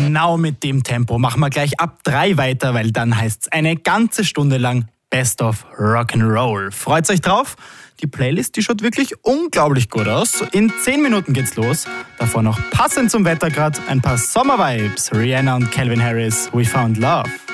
genau mit dem Tempo machen wir gleich ab 3 weiter, weil dann heißt es eine ganze Stunde lang Best of Rock'n'Roll. Freut euch drauf? Die Playlist, die schaut wirklich unglaublich gut aus. In 10 Minuten geht's los. Davor noch passend zum Wetter grad ein paar Sommer-Vibes. Rihanna und Calvin Harris, We Found Love.